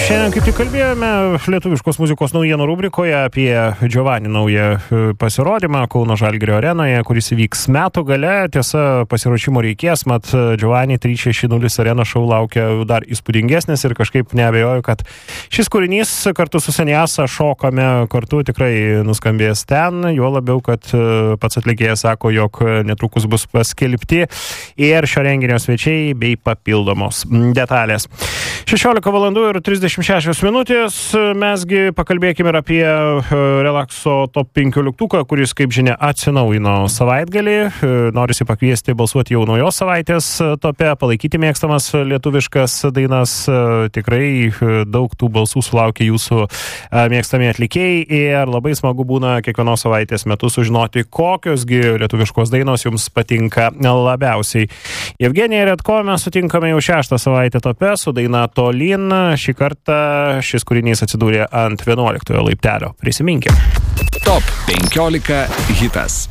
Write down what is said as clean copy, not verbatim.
Šiandien kaip tik kalbėjome lietuviškos muzikos naujienų rubrikoje apie Giovanni naują pasirodymą Kauno Žalgirio arenoje, kuris įvyks metų gale. Tiesa, pasiruošimo reikės, mat Giovanni 360 arena šou laukia dar įspūdingesnis ir kažkaip neabejoju, kad šis kūrinys kartu su Seniasa šokame kartu tikrai nuskambės ten, juo labiau, kad pats atlikėjas sako, jog netrukus bus paskelbti ir šio renginio svečiai bei papildomos detalės. 16 valandų ir 36 minutės. Mesgi pakalbėkime ir apie Relaxo top 15, kuris, kaip žinia, atsinaujino savaitgalį. Norisi pakviesti balsuoti jau naujos savaitės tope, palaikyti mėgstamas lietuviškas dainas. Tikrai daug tų balsų sulaukia jūsų mėgstami atlikėjai ir labai smagu būna kiekvienos savaitės metu sužinoti, kokiosgi lietuviškos dainos jums patinka labiausiai. Evgenija Redko mes sutinkame jau 6 savaitę tope su daina Tolyn. Šį kartą šis kūrinys atsidūrė ant 11 laiptelio. Prisiminkime. Top 15 hitas.